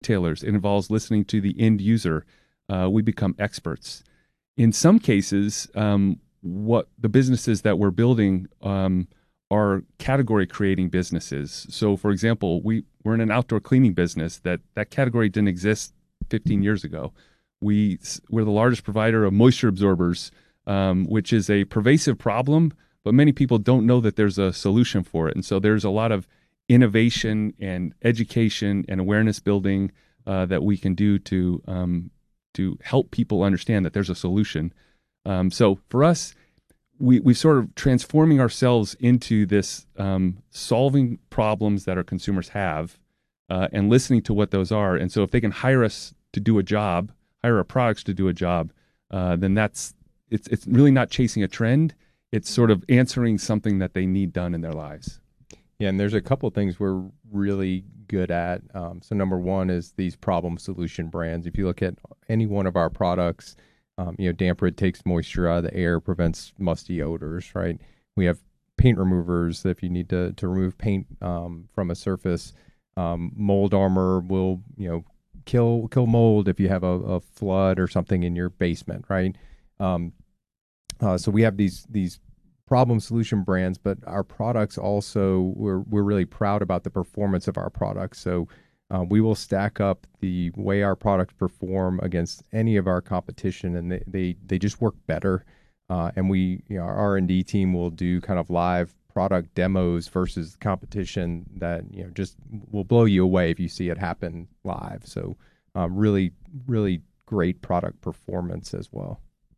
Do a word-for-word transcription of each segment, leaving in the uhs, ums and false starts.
retailers. It involves listening to the end user. Uh, we become experts. In some cases, um, what the businesses that we're building um, are category creating businesses. So, for example, we, we're in an outdoor cleaning business that that category didn't exist fifteen years ago. We, we're the largest provider of moisture absorbers, um, which is a pervasive problem, but many people don't know that there's a solution for it. And so there's a lot of innovation and education and awareness building uh, that we can do to um, to help people understand that there's a solution. Um, so for us, we we sort of transforming ourselves into this um, solving problems that our consumers have uh, and listening to what those are. And so if they can hire us to do a job, hire our products to do a job, uh, then that's it's it's really not chasing a trend. It's sort of answering something that they need done in their lives. Yeah, and there's a couple of things we're really good at. Um, so number one is these problem solution brands. If you look at any one of our products, um, you know, Damp Rid takes moisture out of the air, prevents musty odors, right? We have paint removers if you need to, to remove paint um, from a surface. Um, Mold Armor will, you know, kill kill mold if you have a, a flood or something in your basement, right? Um, uh, so we have these these problem solution brands, but our products also, we're we're really proud about the performance of our products. So uh, we will stack up the way our products perform against any of our competition, and they they, they just work better. Uh, and we, you know, our R and D team will do kind of live product demos versus competition that, you know, just will blow you away if you see it happen live. So um, really, really great product performance as well.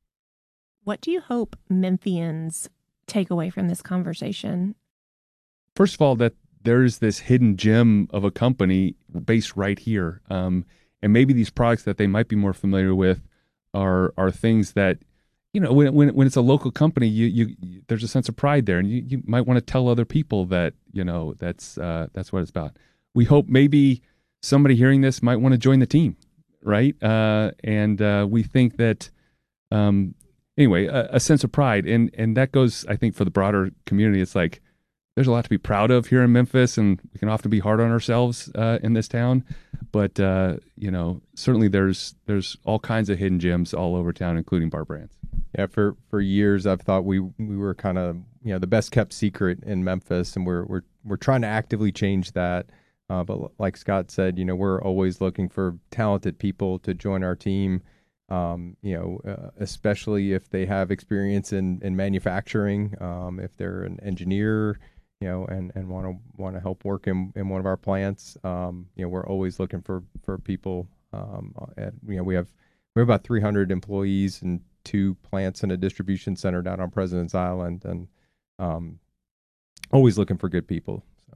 What do you hope Memphians take away from this conversation? First of all, that there's this hidden gem of a company based right here. Um, and maybe these products that they might be more familiar with are are things that, you know, when when when it's a local company, you you, you there's a sense of pride there, and you, you might want to tell other people that, you know, that's uh, that's what it's about. We hope maybe somebody hearing this might want to join the team, right? Uh, and uh, we think that, um, anyway, a, a sense of pride, and and that goes, I think, for the broader community. It's like there's a lot to be proud of here in Memphis, and we can often be hard on ourselves uh, in this town. But uh, you know, certainly there's there's all kinds of hidden gems all over town, including bar brands. Yeah, for, for years I've thought we we were kind of, you know, the best kept secret in Memphis, and we're we're we're trying to actively change that. Uh, but like Scott said, you know, we're always looking for talented people to join our team. Um, you know, uh, especially if they have experience in in manufacturing, um, if they're an engineer, you know, and and want to want to help work in, in one of our plants. Um, you know, we're always looking for for people. Um, at, you know, we have we have about three hundred employees and two plants and a distribution center down on President's Island, and um, always looking for good people. So.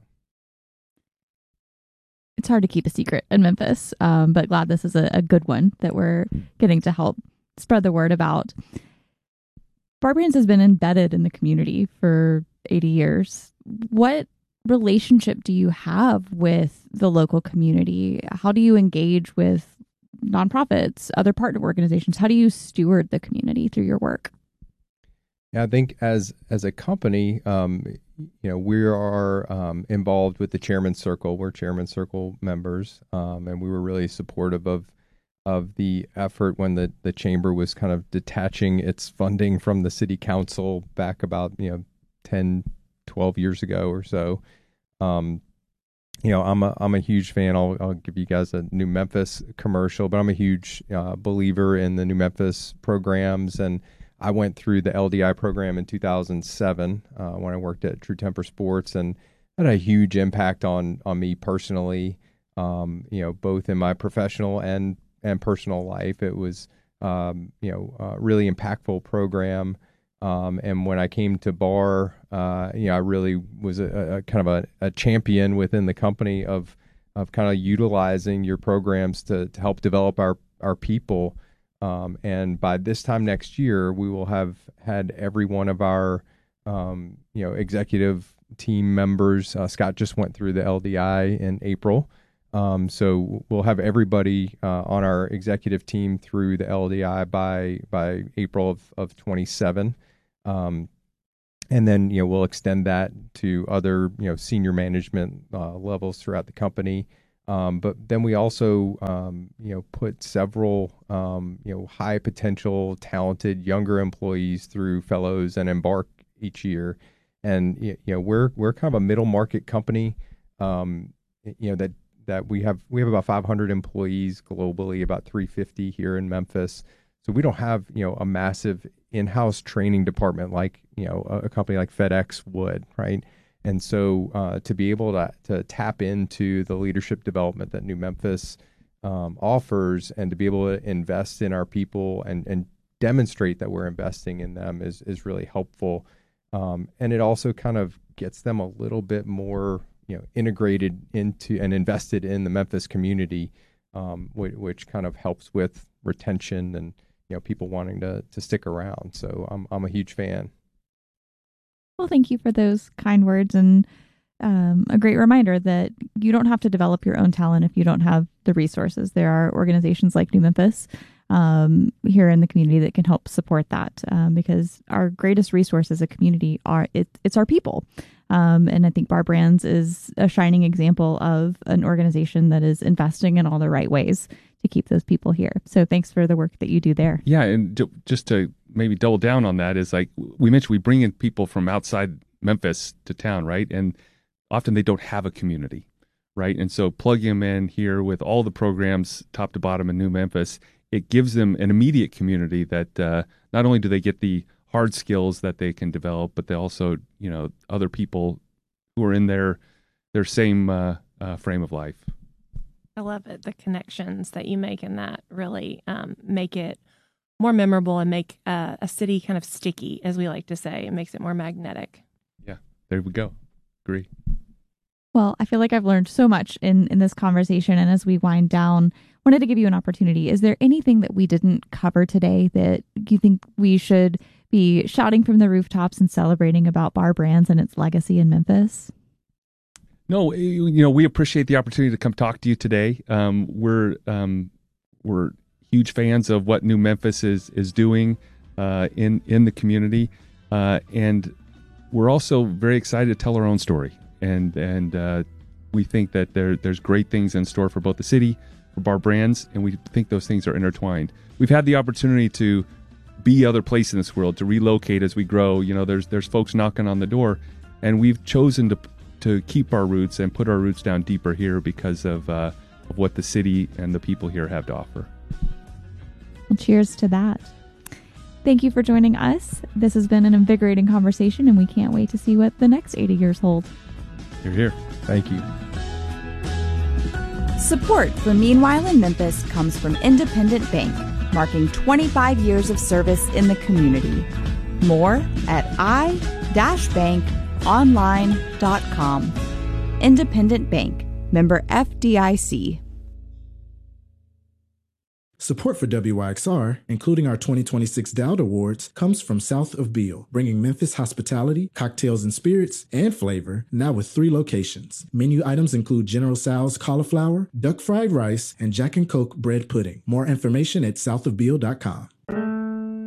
It's hard to keep a secret in Memphis, um, but glad this is a, a good one that we're getting to help spread the word about. Bar Brands has been embedded in the community for eighty years. What relationship do you have with the local community? How do you engage with nonprofits, other partner organizations? How do you steward the community through your work? Yeah, I think as as a company, um, you know, we are um, involved with the Chairman's Circle. We're Chairman's Circle members, um, and we were really supportive of of the effort when the, the chamber was kind of detaching its funding from the city council back about, you know, ten, twelve years ago or so. Um, you know, I'm a I'm a huge fan. I'll I'll give you guys a New Memphis commercial, but I'm a huge uh, believer in the New Memphis programs, and I went through the L D I program in two thousand seven uh, when I worked at True Temper Sports, and had a huge impact on on me personally. Um, you know, both in my professional and and personal life. It was um, you know a really impactful program. Um, and when I came to Bar, uh, you know, I really was a, a kind of a, a champion within the company of of kind of utilizing your programs to to help develop our our people. Um, and by this time next year, we will have had every one of our, um, you know, executive team members. Uh, Scott just went through the L D I in April. Um, so we'll have everybody uh, on our executive team through the L D I by by April of, of twenty-seven. Um, and then, you know, we'll extend that to other, you know, senior management uh, levels throughout the company. Um, but then we also, um, you know, put several, um, you know, high potential, talented younger employees through fellows and Embark each year. And, you know, we're, we're kind of a middle market company, um, you know, that, that we have, we have about five hundred employees globally, about three hundred fifty here in Memphis. So we don't have, you know, a massive in-house training department like, you know, a, a company like FedEx would, right? And so uh, to be able to, to tap into the leadership development that New Memphis um, offers, and to be able to invest in our people and, and demonstrate that we're investing in them is, is really helpful. Um, and it also kind of gets them a little bit more, you know, integrated into and invested in the Memphis community, um, which, which kind of helps with retention and, you know, people wanting to, to stick around. So I'm, I'm a huge fan. Well, thank you for those kind words, and um, a great reminder that you don't have to develop your own talent if you don't have the resources. There are organizations like New Memphis um, here in the community that can help support that, um, because our greatest resource as a community are it, it's our people. Um, and I think Bar Brands is a shining example of an organization that is investing in all the right ways to keep those people here. So thanks for the work that you do there. Yeah, and d- just to maybe double down on that is, like we mentioned, we bring in people from outside Memphis to town, right? And often they don't have a community, right? And so plugging them in here with all the programs top to bottom in New Memphis, it gives them an immediate community that uh, not only do they get the hard skills that they can develop, but they also, you know, other people who are in their their same uh, uh, frame of life. I love it. The connections that you make in that really um, make it more memorable and make uh, a city kind of sticky, as we like to say. It makes it more magnetic. Yeah, there we go. Agree. Well, I feel like I've learned so much in, in this conversation. And as we wind down, wanted to give you an opportunity. Is there anything that we didn't cover today that you think we should be shouting from the rooftops and celebrating about Bar Brands and its legacy in Memphis? No, you know, we appreciate the opportunity to come talk to you today. Um, we're um, we're huge fans of what New Memphis is is doing uh, in in the community, uh, and we're also very excited to tell our own story. And and uh, we think that there there's great things in store for both the city, for Bar Brands, and we think those things are intertwined. We've had the opportunity to be other places in this world, to relocate as we grow. You know, there's there's folks knocking on the door, and we've chosen to. to keep our roots and put our roots down deeper here because of, uh, of what the city and the people here have to offer. Well, cheers to that. Thank you for joining us. This has been an invigorating conversation, and we can't wait to see what the next eighty years hold. You're here. Thank you. Support for Meanwhile in Memphis comes from Independent Bank, marking twenty-five years of service in the community. More at i dash bank online dot com. Independent Bank, member F D I C. Support for W Y X R, including our twenty twenty-six Dowd Awards, comes from South of Beale, bringing Memphis hospitality, cocktails and spirits, and flavor, now with three locations. Menu items include General Tso's cauliflower, duck fried rice, and Jack and Coke bread pudding. More information at south of beale dot com.